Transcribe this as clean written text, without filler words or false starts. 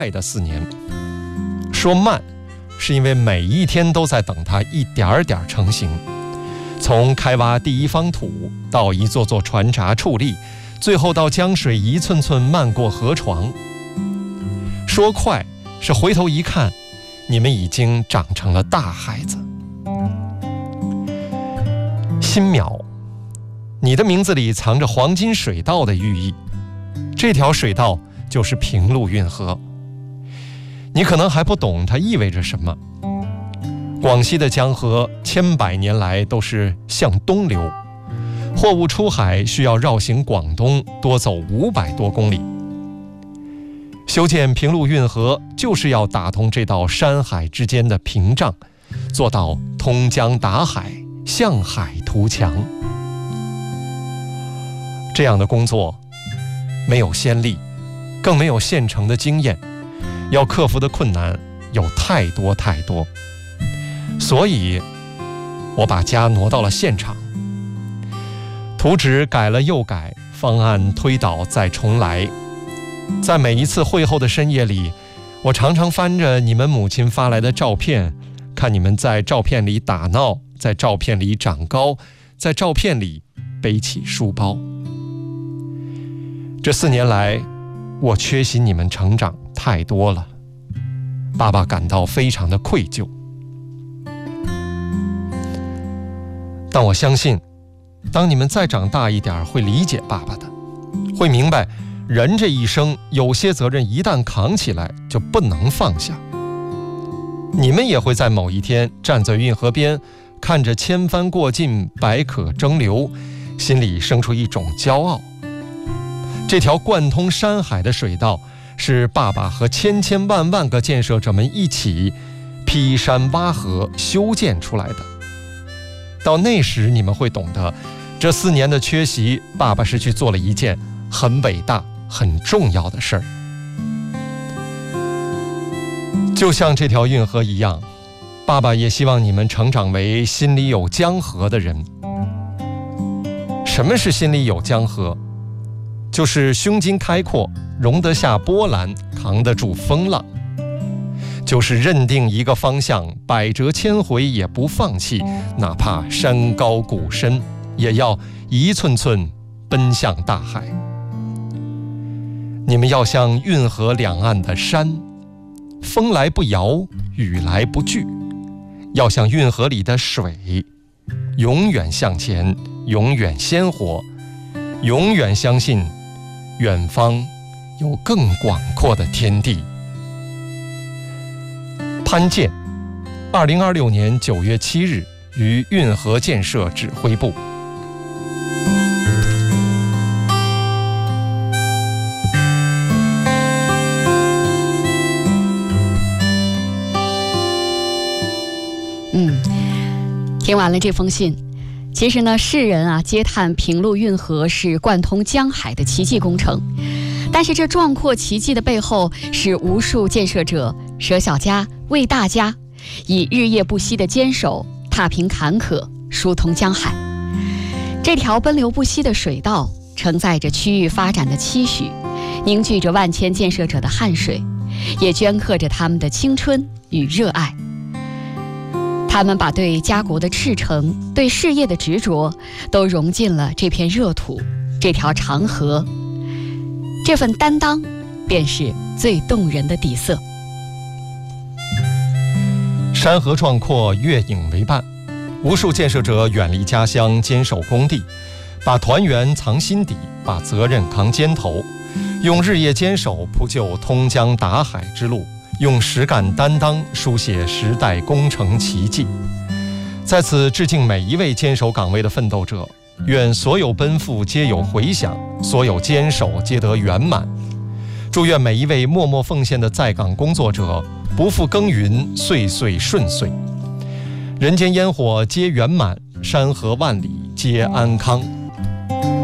的4年。说慢，是因为每一天都在等它一点点成型，从开挖第一方土，到一座座船闸矗立，最后到江水一寸寸漫过河床。说快，是回头一看，你们已经长成了大孩子。新苗，你的名字里藏着黄金水道的寓意，这条水道就是平陆运河。你可能还不懂它意味着什么。广西的江河千百年来都是向东流，货物出海需要绕行广东，多走500多公里。修建平陆运河就是要打通这道山海之间的屏障，做到通江达海，向海图强。这样的工作没有先例，更没有现成的经验，要克服的困难有太多太多。所以我把家挪到了现场，图纸改了又改，方案推倒再重来。在每一次会后的深夜里，我常常翻着你们母亲发来的照片，看你们在照片里打闹，在照片里长高，在照片里背起书包。这4年来，我缺席你们成长太多了，爸爸感到非常的愧疚。但我相信，当你们再长大一点，会理解爸爸的，会明白人这一生有些责任一旦扛起来就不能放下。你们也会在某一天站在运河边，看着千帆过尽，百舸争流，心里生出一种骄傲。这条贯通山海的水道，是爸爸和千千万万个建设者们一起劈山挖河修建出来的。到那时你们会懂得，这4年的缺席，爸爸是去做了一件很伟大很重要的事儿。就像这条运河一样，爸爸也希望你们成长为心里有江河的人。什么是心里有江河？就是胸襟开阔，容得下波澜，扛得住风浪。就是认定一个方向，百折千回也不放弃，哪怕山高谷深，也要一寸寸奔向大海。你们要像运河两岸的山，风来不摇，雨来不惧；要像运河里的水，永远向前，永远鲜活，永远相信远方有更广阔的天地。潘建，2026年9月7日于运河建设指挥部。 听完了这封信，其实呢，世人啊嗟叹平陆运河是贯通江海的奇迹工程，但是这壮阔奇迹的背后，是无数建设者舍小家为大家，以日夜不息的坚守，踏平坎坷，疏通江海。这条奔流不息的水道，承载着区域发展的期许，凝聚着万千建设者的汗水，也镌刻着他们的青春与热爱。他们把对家国的赤诚，对事业的执着，都融进了这片热土，这条长河。这份担当，便是最动人的底色。 山河壮阔，月影为伴，无数建设者远离家乡，坚守工地，把团圆藏心底，把责任扛肩头，用日夜坚守铺就通江达海之路，用实干担当书写时代工程奇迹。在此致敬每一位坚守岗位的奋斗者，愿所有奔赴皆有回响，所有坚守皆得圆满。祝愿每一位默默奉献的在岗工作者不负耕耘，岁岁顺遂，人间烟火皆圆满，山河万里皆安康。